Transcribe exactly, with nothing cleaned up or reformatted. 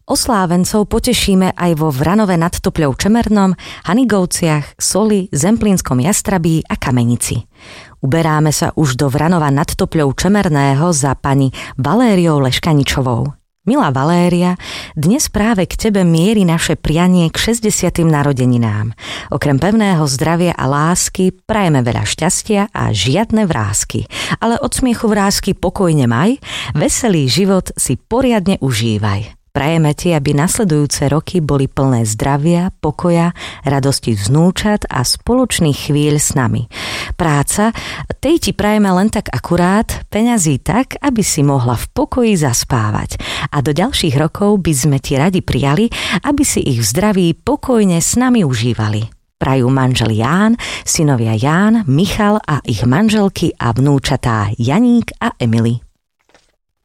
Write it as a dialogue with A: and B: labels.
A: Oslávencov potešíme aj vo Vranove nad Topľou Čemernom, Hanigovciach, Soli, Zemplínskom Jastrabí a Kamenici. Uberáme sa už do Vranova nad Topľou Čemerného za pani Valériou Leškaničovou. Milá Valéria, dnes práve k tebe mierí naše prianie k šesťdesiatym narodeninám. Okrem pevného zdravia a lásky prajeme veľa šťastia a žiadne vrásky. Ale od smiechu vrásky pokojne maj, veselý život si poriadne užívaj. Prajeme ti, aby nasledujúce roky boli plné zdravia, pokoja, radosti vnúčat a spoločných chvíľ s nami. Práca, tej ti prajeme len tak akurát, peňazí tak, aby si mohla v pokoji zaspávať. A do ďalších rokov by sme ti radi prijali, aby si ich v zdraví pokojne s nami užívali. Prajú manžel Ján, synovia Ján, Michal a ich manželky a vnúčatá Janík a Emily.